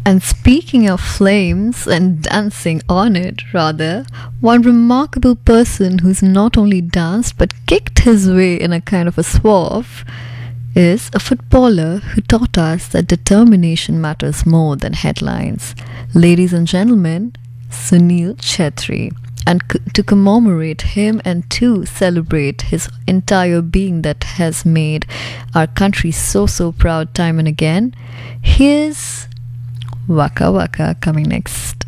And speaking of flames and dancing on it, rather, one remarkable person who's not only danced but kicked his way in a kind of a swerve is a footballer who taught us that determination matters more than headlines. Ladies and gentlemen, Sunil Chetri. And to commemorate him and to celebrate his entire being that has made our country so proud time and again, here's Waka Waka coming next.